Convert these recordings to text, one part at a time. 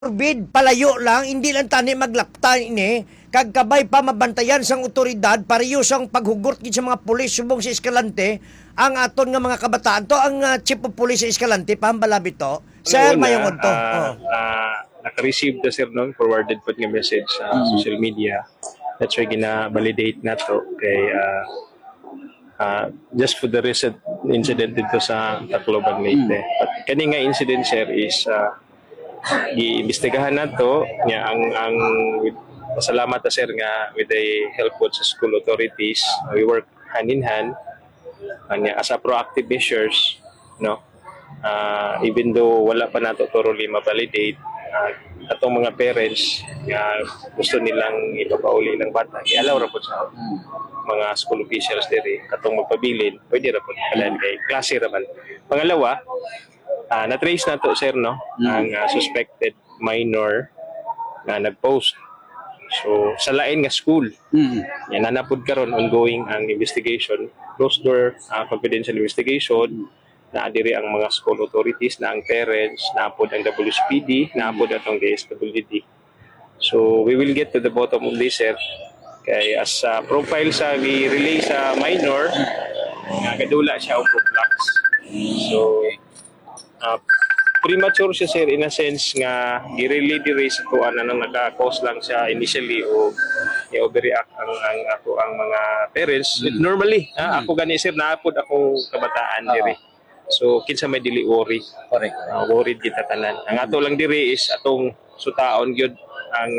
Forbid, palayo lang, hindi lang tani maglaptan ini, kagkabay pa mabantayan sang otoridad, pareho sang paghugot sa mga pulis subong sa Escalante, ang aton nga mga kabataan to, ang chief of police sa Escalante, pahambalabi to. Sir, mayungod to. Naka-receive na sir noon, forwarded po nga message sa social media. That's why gina-validate na to kay just for the recent incident dito sa Tacloban Leyte. But kani nga incident sir is giimbestigahan nato nga ang pasalamat na sir nga with the help po sa school authorities, we work hand in hand as a proactive measures, no. Even though wala pa nato thoroughly ma-validate, atong mga parents nga gusto nilang ipapauli ng bata, i-allow ra po sa mga school officials diri katong magpabilin, pwede ra po kalan kay klase ra man. Pangalawa, na-trace na to sir, no, ang suspected minor na nag-post. So sa lain nga school, yan nanapod karon ongoing ang investigation, closed door confidential investigation, na diri ang mga school authorities, na ang parents, naapod ang WCPD, naapod atong DSWD. So we will get to the bottom of this sir. Kay as profile sa gi-relay sa minor, nga gadula siya og blocks. So premature siya sir in a sense nga gi-relay diri sa kuan na naka-cause lang siya initially o i-overreact ang mga parents. Normally, ako gani sir, naapod ako kabataan diri. So kinsa may dili worry. Correct. Worried kita tanan. Ang ato lang diri is atong sutaon gyud ang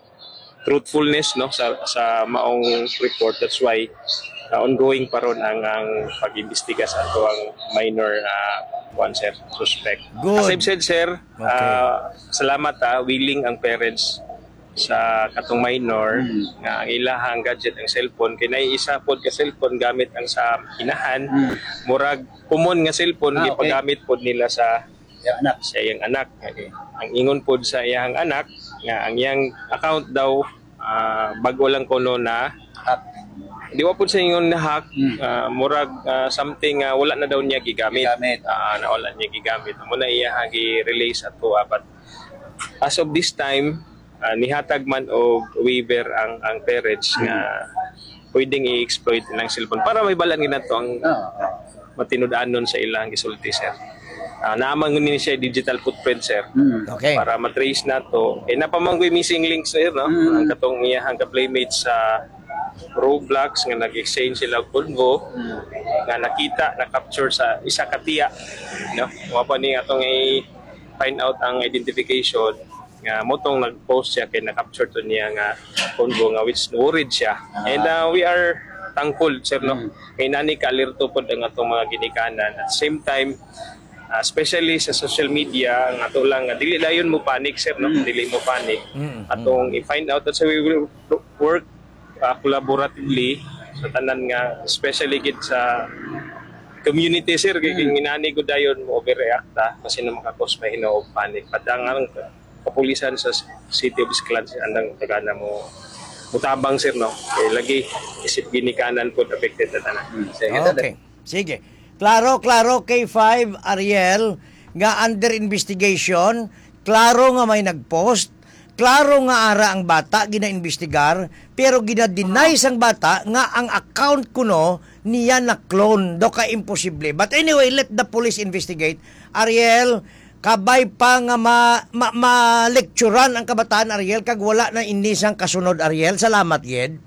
truthfulness, no, sa maong report. That's why ongoing pa ron ang pag-imbestiga sa ato ang minor sir, suspect. Good. As I've said sir, Okay. salamat willing ang parents sa katong minor nga ang ilahang gadget, ang cellphone, kay naiisa pod ka cellphone gamit ang sa inahan, murag common nga cellphone Okay. gipagamit pod nila sa Yung anak. sa iyang anak. Ang ingon pod sa iyang anak nga ang iyang account daw bago lang kuno na Hack. di wa pod sa ingon na hack, murag something wala na daw niya gigamit. Na wala niya gigamit. Mo na iya gi-release ato but as of this time nihatag man og waiver ang parents nga pwedeng i-exploit ng cellphone para may balan ginato ang matinud-anon sa ilang gisulti sir. Naamang ni siya digital footprint sir. Okay. Para matrace na to. Napamanggoy missing links sir, no? Ang katong iyang ka-playmates sa Roblox nga nag-exchange sila og pulbo nga nakita, na-capture sa isa ka tiya, no? Wa pa ni atong i-find out ang identification nga motong nag-post siya kay na-capture to niya nga pulbo nga which worried siya. And we are thankful sir, no? Kay nani ka-alerto pod ang atong mga ginikanan. At same time, especially sa social media, ang ato lang dili dayon mo panic sir, no? Dili mo panic. Atong i-find out that we will work collaboratively sa tanan nga, especially gid sa community sir, kay inani ko dayon mo overreact kasi na makakos mahino og panic. Padangang kapulisan sa City of Escalante andang tagana mo mutabang sir, no? Kay lagi isip ginikanan po affected na tanan. Okay. Sige. Klaro, K5, Ariel, nga under investigation, klaro nga may nagpost, klaro nga ara ang bata gina-investigar, pero gina-deny sang bata nga ang account kuno niya na clone, do ka imposible. But anyway, let the police investigate. Ariel, kabay pa nga ma-lecturean ang kabataan Ariel, kag wala na inisang kasunod Ariel. Salamat, Yed.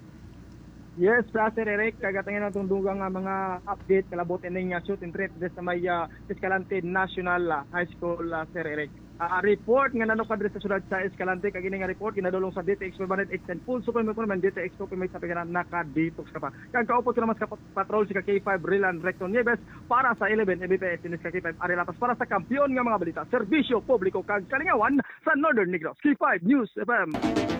Yes, Sir Eric, kagatangin natong dugang nga mga update kalabot ining shoot and treat sa may Escalante National High School, Sir Eric. Report nga nanok padre sa syudad sa Escalante, kag ini nga report kinadulong sa DTX Permanent Extend Full Super mo man DTX ko may sa pagana naka-detox ka pa. Kag kaupot ka naman sa patrol si K5 Rilan Recton Nieves para sa 11 MBPS in K5 Arilapas para sa kampiyon nga mga balita, serbisyo publiko kag kalingawan sa Northern Negros. K5 News FM.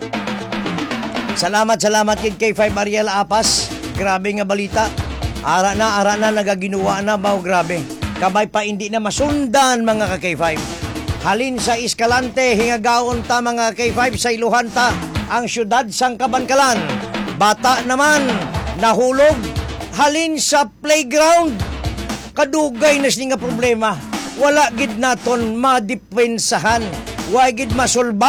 Salamat kay K5 Ariel Apas. Grabe nga balita. Ara na nagaginuwa na ba, grabe. Kabay pa hindi na masundan mga ka-K5. Halin sa Escalante, hingagaon ta mga K5 sa iluhan ta ang syudad sang Kabankalan. Bata naman nahulog halin sa playground. Kadugay na siya nga problema. Wala gid naton madepensahan. Wa gid masulba